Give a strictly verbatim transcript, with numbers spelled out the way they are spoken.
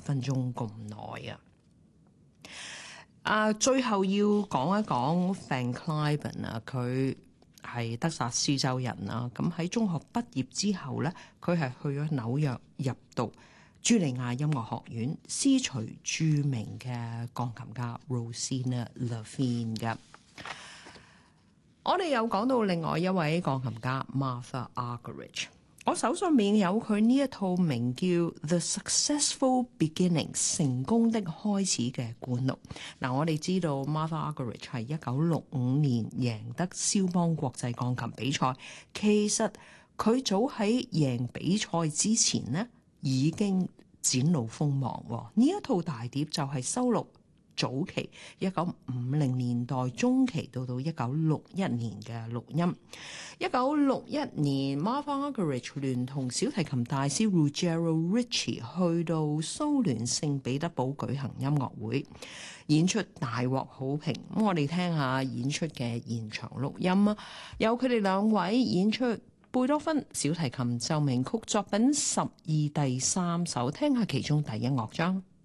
分鐘咁耐啊！啊，最後要講一講 Van Cliburn 啊，佢係德薩斯州人啦。咁喺中學畢業之後咧，佢係去咗紐約入讀茱莉亞音樂學院，師隨著名嘅鋼琴家 Rossina Levine 嘅。我哋又講到另外一位鋼琴家 Martha Argerich。我手上面有佢呢一套名叫《The Successful Beginning》成功的開始嘅灌錄。嗱，我哋知道 Martha Argerich 係一九六五年贏得肖邦國際鋼琴比賽，其實佢早喺贏比賽之前呢已經展露鋒芒。呢一套大碟就係收錄早期一九五零年代中期到到一九六一年嘅錄音。一九六一年 Martha Argerich 聯同小提琴大師 Ruggiero Ricci 去到蘇聯聖彼得堡舉行音樂會，演出大獲好評。咁我哋聽下演出嘅現場錄音啊，有佢哋兩位演出貝多芬小提琴奏鳴曲作品十二第三首，聽下其中第一樂章。